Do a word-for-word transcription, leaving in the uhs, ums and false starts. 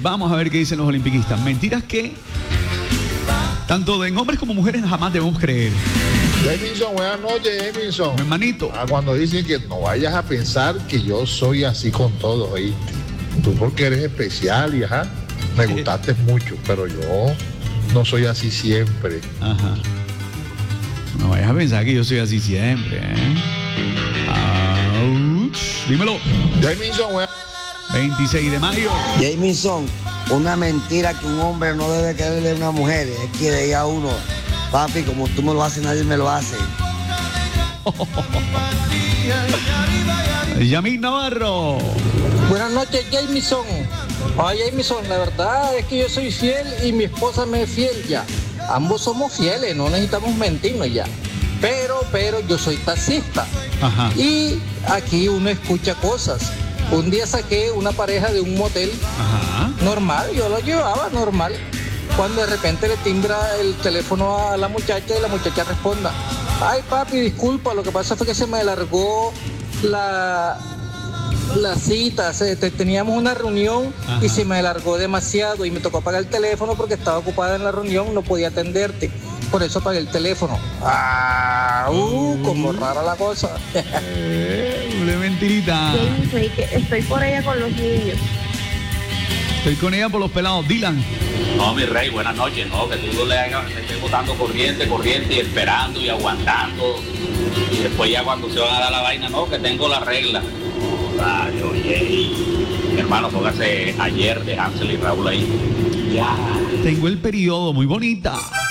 vamos a ver qué dicen los olimpiquistas. Mentiras que tanto en hombres como mujeres jamás debemos creer. Emerson, buenas noches, Emerson. Mi hermanito. Ah, cuando dicen que no vayas a pensar que yo soy así con todos, ¿oíste? Tú porque eres especial y ajá, me gustaste mucho, pero yo no soy así siempre. Ajá. No vayas a pensar que yo soy así siempre, ¿eh? Ouch. Dímelo. Emerson, buenas veintiséis de mayo. Jameson, una mentira que un hombre no debe creerle a una mujer es que le diga a uno, papi, como tú me lo haces, nadie me lo hace. Yamil Navarro. Buenas noches, Jameson. Ay, Jameson, la verdad es que yo soy fiel y mi esposa me es fiel ya. Ambos somos fieles, no necesitamos mentirnos ya. Pero, pero yo soy taxista. Ajá. Y aquí uno escucha cosas. Un día saqué una pareja de un motel. Ajá. Normal, yo lo llevaba normal. Cuando de repente le timbra el teléfono a la muchacha y la muchacha responda: ay, papi, disculpa, lo que pasa fue que se me alargó la, la cita, se, te, teníamos una reunión. Ajá. Y se me alargó demasiado y me tocó apagar el teléfono porque estaba ocupada en la reunión, no podía atenderte. Por eso apagué el teléfono. Ah, uh, como rara la cosa. Eh, una mentirita. Sí, estoy por ella con los niños. Estoy con ella por los pelados. Dylan. No, mi rey, buenas noches. No, que tú le, hagas, le estés botando corriente, corriente y esperando y aguantando. Y después ya cuando se van a dar la vaina, no, que tengo la regla. Ay, oye, mi hermano, póngase ayer de Hansel y Raúl ahí. Ya. Tengo el periodo, muy bonita.